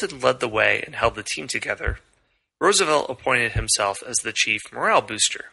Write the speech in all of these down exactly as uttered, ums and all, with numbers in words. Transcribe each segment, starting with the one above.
led the way and held the team together, Roosevelt appointed himself as the chief morale booster.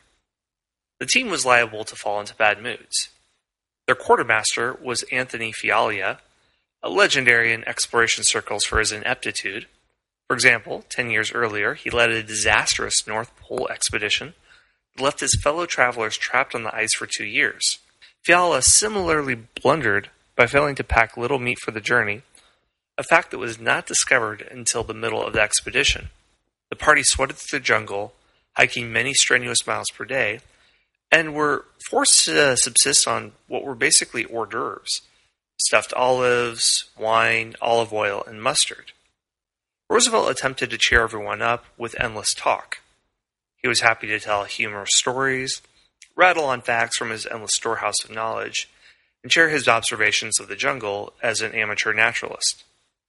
The team was liable to fall into bad moods. Their quartermaster was Anthony Fialia, a legendary in exploration circles for his ineptitude. For example, ten years earlier, he led a disastrous North Pole expedition that left his fellow travelers trapped on the ice for two years. Fiala similarly blundered by failing to pack little meat for the journey, a fact that was not discovered until the middle of the expedition. The party sweated through the jungle, hiking many strenuous miles per day, and were forced to subsist on what were basically hors d'oeuvres: stuffed olives, wine, olive oil, and mustard. Roosevelt attempted to cheer everyone up with endless talk. He was happy to tell humorous stories, rattle on facts from his endless storehouse of knowledge, and share his observations of the jungle as an amateur naturalist.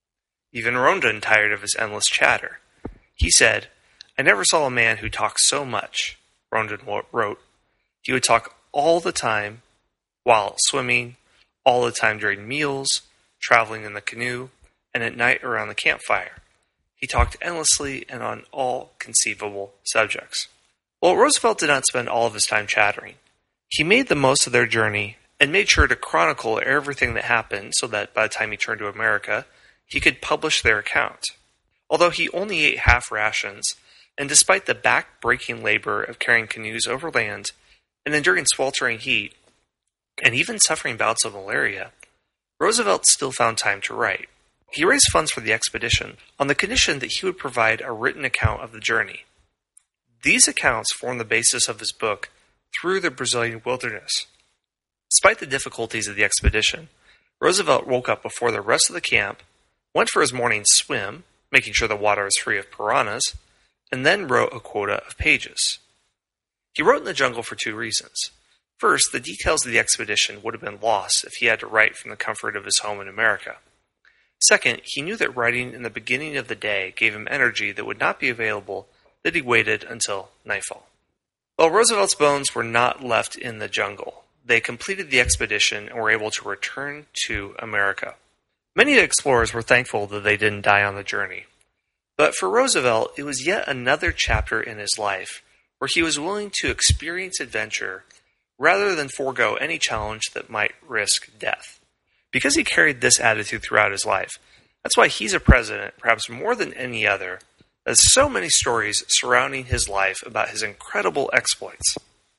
Even Rondon tired of his endless chatter. He said, "I never saw a man who talked so much," Rondon wrote. He would talk all the time while swimming, all the time during meals, traveling in the canoe, and at night around the campfire. He talked endlessly and on all conceivable subjects. Well, Roosevelt did not spend all of his time chattering. He made the most of their journey and made sure to chronicle everything that happened so that by the time he turned to America, he could publish their account. Although he only ate half rations, and despite the back-breaking labor of carrying canoes over land and enduring sweltering heat, and even suffering bouts of malaria, Roosevelt still found time to write. He raised funds for the expedition on the condition that he would provide a written account of the journey. These accounts form the basis of his book, Through the Brazilian Wilderness. Despite the difficulties of the expedition, Roosevelt woke up before the rest of the camp, went for his morning swim, making sure the water was free of piranhas, and then wrote a quota of pages. He wrote in the jungle for two reasons. First, the details of the expedition would have been lost if he had to write from the comfort of his home in America. Second, he knew that writing in the beginning of the day gave him energy that would not be available that he waited until nightfall. Well, Roosevelt's bones were not left in the jungle. They completed the expedition and were able to return to America. Many explorers were thankful that they didn't die on the journey. But for Roosevelt, it was yet another chapter in his life where he was willing to experience adventure rather than forego any challenge that might risk death. Because he carried this attitude throughout his life, that's why he's a president, perhaps more than any other. There's so many stories surrounding his life about his incredible exploits.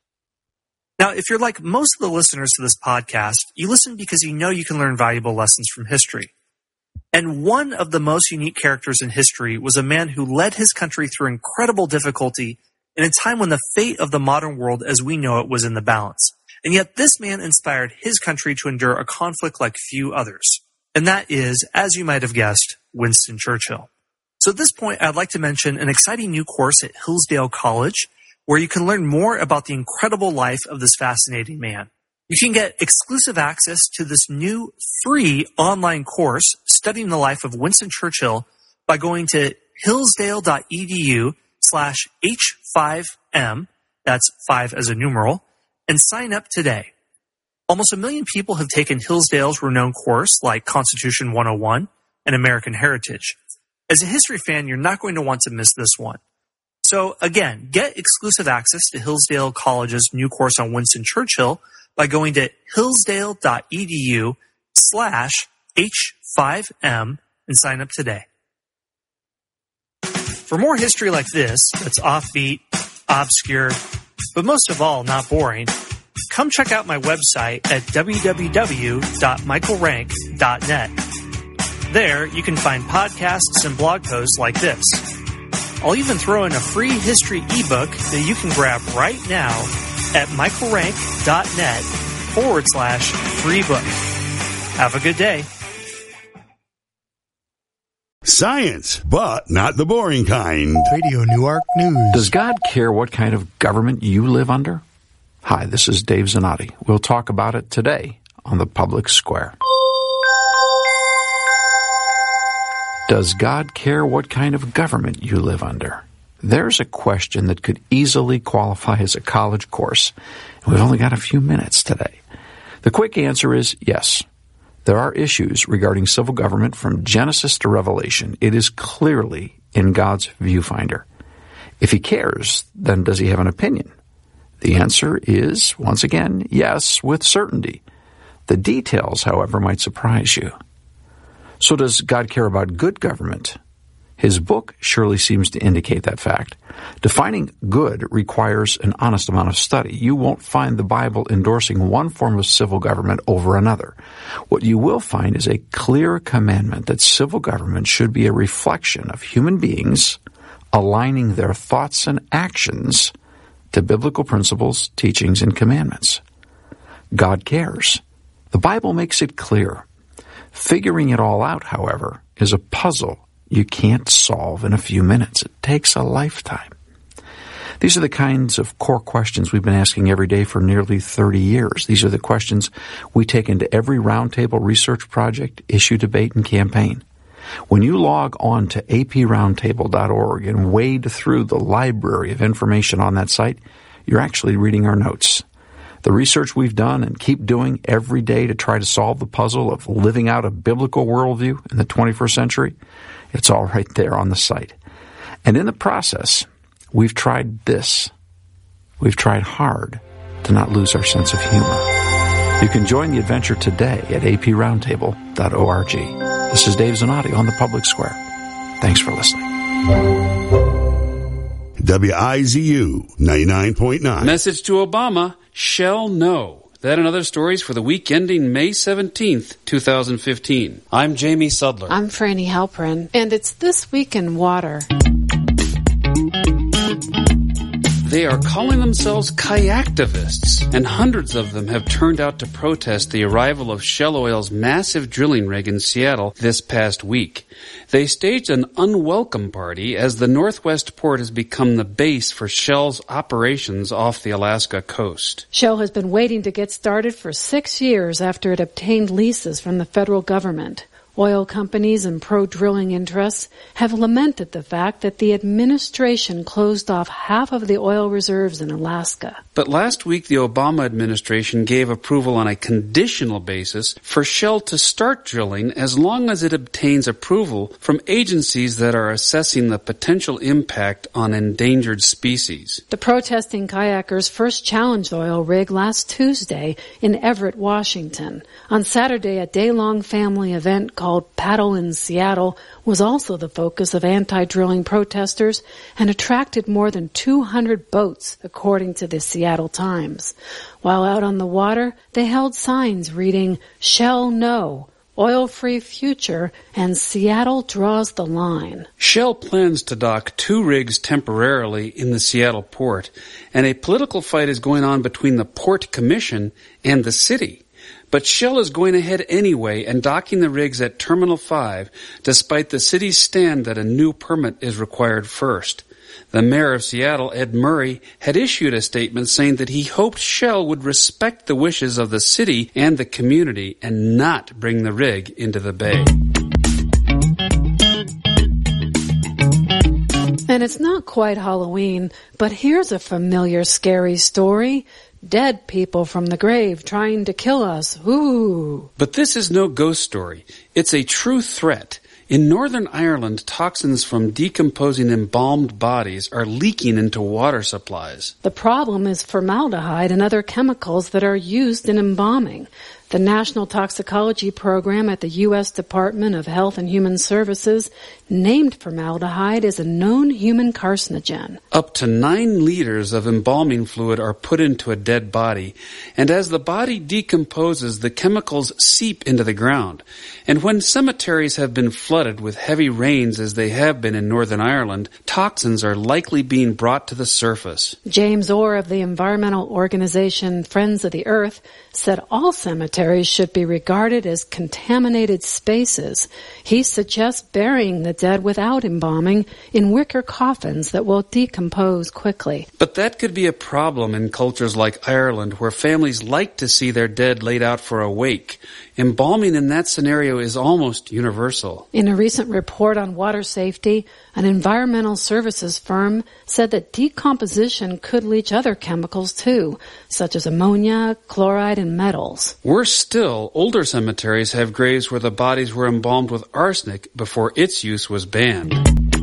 Now, if you're like most of the listeners to this podcast, you listen because you know you can learn valuable lessons from history. And one of the most unique characters in history was a man who led his country through incredible difficulty in a time when the fate of the modern world as we know it was in the balance. And yet this man inspired his country to endure a conflict like few others. And that is, as you might have guessed, Winston Churchill. So at this point, I'd like to mention an exciting new course at Hillsdale College where you can learn more about the incredible life of this fascinating man. You can get exclusive access to this new free online course studying the life of Winston Churchill by going to hillsdale.edu slash H5M, that's five as a numeral, and sign up today. Almost a million people have taken Hillsdale's renowned course like Constitution one oh one and American Heritage. As a history fan, you're not going to want to miss this one. So again, get exclusive access to Hillsdale College's new course on Winston Churchill by going to hillsdale.edu slash H5M and sign up today. For more history like this, that's offbeat, obscure, but most of all, not boring, come check out my website at w w w dot michael rank dot net. There, you can find podcasts and blog posts like this. I'll even throw in a free history ebook that you can grab right now at michaelrank.net forward slash free book. Have a good day. Science, but not the boring kind. Radio Newark News. Does God care what kind of government you live under? Hi, this is Dave Zanotti. We'll talk about it today on the Public Square. Does God care what kind of government you live under? There's a question that could easily qualify as a college course, and we've only got a few minutes today. The quick answer is yes. There are issues regarding civil government from Genesis to Revelation. It is clearly in God's viewfinder. If he cares, then does he have an opinion? The answer is, once again, yes, with certainty. The details, however, might surprise you. So does God care about good government? His book surely seems to indicate that fact. Defining good requires an honest amount of study. You won't find the Bible endorsing one form of civil government over another. What you will find is a clear commandment that civil government should be a reflection of human beings aligning their thoughts and actions to biblical principles, teachings, and commandments. God cares. The Bible makes it clear. Figuring it all out, however, is a puzzle you can't solve in a few minutes. It takes a lifetime. These are the kinds of core questions we've been asking every day for nearly thirty years. These are the questions we take into every roundtable research project, issue, debate, and campaign. When you log on to a p roundtable dot org and wade through the library of information on that site, you're actually reading our notes. The research we've done and keep doing every day to try to solve the puzzle of living out a biblical worldview in the twenty-first century, it's all right there on the site. And in the process, we've tried this. We've tried hard to not lose our sense of humor. You can join the adventure today at a p roundtable dot org. This is Dave Zanotti on the Public Square. Thanks for listening. W I Z U ninety-nine point nine. Message to Obama, Shell No. That and other stories for the week ending May seventeenth, twenty fifteen. I'm Jamie Sudler. I'm Franny Halperin, and it's This Week in Water. They are calling themselves kayaktivists, and hundreds of them have turned out to protest the arrival of Shell Oil's massive drilling rig in Seattle this past week. They staged an unwelcome party as the Northwest Port has become the base for Shell's operations off the Alaska coast. Shell has been waiting to get started for six years after it obtained leases from the federal government. Oil companies and pro-drilling interests have lamented the fact that the administration closed off half of the oil reserves in Alaska. But last week, the Obama administration gave approval on a conditional basis for Shell to start drilling as long as it obtains approval from agencies that are assessing the potential impact on endangered species. The protesting kayakers first challenged the oil rig last Tuesday in Everett, Washington. On Saturday, a day-long family event called Paddle in Seattle was also the focus of anti-drilling protesters and attracted more than two hundred boats, according to the Seattle Times. While out on the water, they held signs reading, Shell No, Oil-Free Future, and Seattle Draws the Line. Shell plans to dock two rigs temporarily in the Seattle port, and a political fight is going on between the Port Commission and the city. But Shell is going ahead anyway and docking the rigs at Terminal five, despite the city's stand that a new permit is required first. The mayor of Seattle, Ed Murray, had issued a statement saying that he hoped Shell would respect the wishes of the city and the community and not bring the rig into the bay. And it's not quite Halloween, but here's a familiar scary story. Dead people from the grave trying to kill us. Ooh. But this is no ghost story. It's a true threat. In Northern Ireland, toxins from decomposing embalmed bodies are leaking into water supplies. The problem is formaldehyde and other chemicals that are used in embalming. The National Toxicology Program at the U S Department of Health and Human Services named formaldehyde as a known human carcinogen. Up to nine liters of embalming fluid are put into a dead body, and as the body decomposes, the chemicals seep into the ground. And when cemeteries have been flooded with heavy rains, as they have been in Northern Ireland, toxins are likely being brought to the surface. James Orr of the environmental organization Friends of the Earth said all cemeteries should be regarded as contaminated spaces. He suggests burying the dead without embalming in wicker coffins that will decompose quickly. But that could be a problem in cultures like Ireland, where families like to see their dead laid out for a wake. embalming in that scenario is almost universal. In a recent report on water safety, an environmental services firm said that decomposition could leach other chemicals too, such as ammonia, chloride, and metals. Worse still, older cemeteries have graves where the bodies were embalmed with arsenic before its use was banned.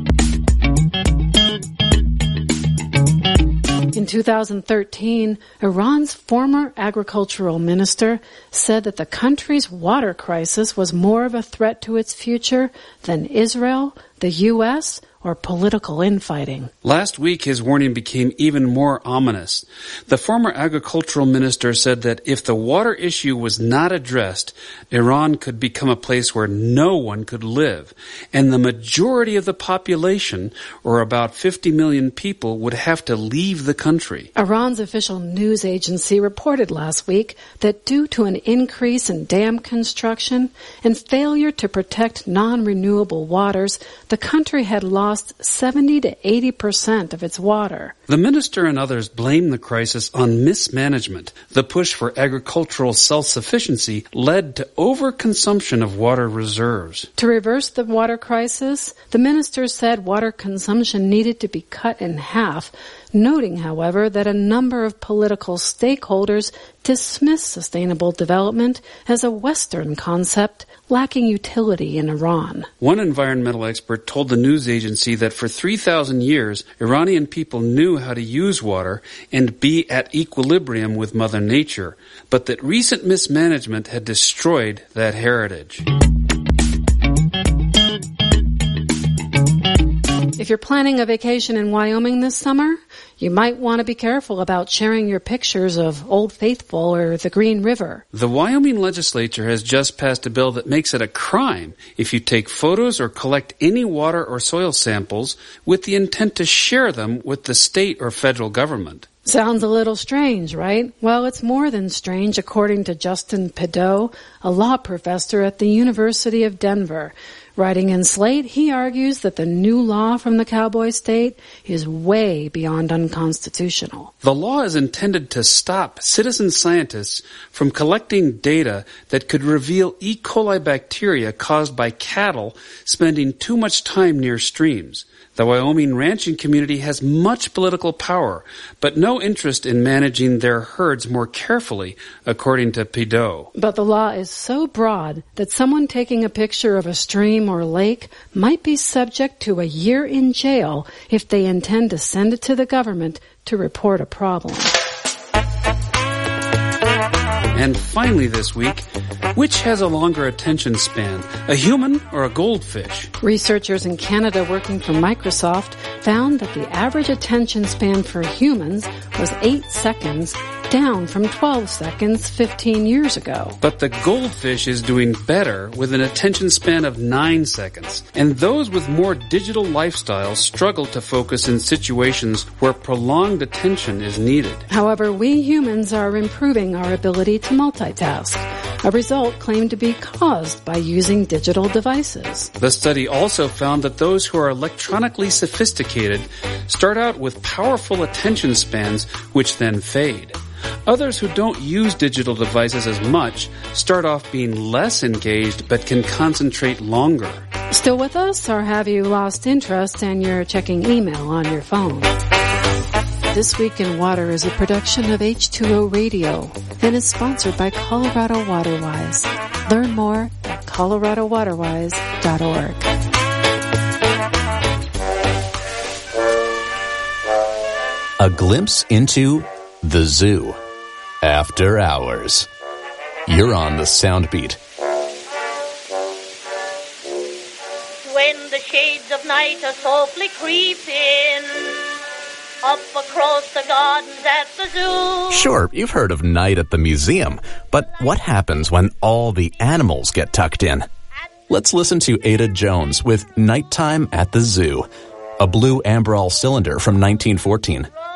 In two thousand thirteen, Iran's former agricultural minister said that the country's water crisis was more of a threat to its future than Israel, the U S, or political infighting. Last week, his warning became even more ominous. The former agricultural minister said that if the water issue was not addressed, Iran could become a place where no one could live, and the majority of the population, or about fifty million people, would have to leave the country. Iran's official news agency reported last week that due to an increase in dam construction and failure to protect non-renewable waters, the country had lost seventy to eighty percent of its water. The minister and others blame the crisis on mismanagement. The push for agricultural self-sufficiency led to overconsumption of water reserves. To reverse the water crisis, the minister said water consumption needed to be cut in half, noting, however, that a number of political stakeholders dismiss sustainable development as a Western concept lacking utility in Iran. One environmental expert told the news agency that for three thousand years, Iranian people knew how to use water and be at equilibrium with Mother Nature, but that recent mismanagement had destroyed that heritage. If you're planning a vacation in Wyoming this summer, you might want to be careful about sharing your pictures of Old Faithful or the Green River. The Wyoming legislature has just passed a bill that makes it a crime if you take photos or collect any water or soil samples with the intent to share them with the state or federal government. Sounds a little strange, right? Well, it's more than strange, according to Justin Pideaux, a law professor at the University of Denver. Writing in Slate, he argues that the new law from the cowboy state is way beyond unconstitutional. The law is intended to stop citizen scientists from collecting data that could reveal E. coli bacteria caused by cattle spending too much time near streams. The Wyoming ranching community has much political power, but no interest in managing their herds more carefully, according to Pideaux. But the law is so broad that someone taking a picture of a stream or lake might be subject to a year in jail if they intend to send it to the government to report a problem. And finally this week, which has a longer attention span, a human or a goldfish? Researchers in Canada working for Microsoft found that the average attention span for humans was eight seconds, down from twelve seconds fifteen years ago. But the goldfish is doing better with an attention span of nine seconds. And those with more digital lifestyles struggle to focus in situations where prolonged attention is needed. However, we humans are improving our ability to multitask, a result claimed to be caused by using digital devices. The study also found that those who are electronically sophisticated start out with powerful attention spans, which then fade. Others who don't use digital devices as much start off being less engaged but can concentrate longer. Still with us, or have you lost interest and you're checking email on your phone? This Week in Water is a production of H two O Radio and is sponsored by Colorado Waterwise. Learn more at colorado waterwise dot org. A glimpse into the zoo. After hours. You're on the sound beat. When the shades of night are softly creeping up across the gardens at the zoo. Sure, you've heard of night at the museum, but what happens when all the animals get tucked in? Let's listen to Ada Jones with Nighttime at the Zoo, a blue Ambrol cylinder from nineteen fourteen.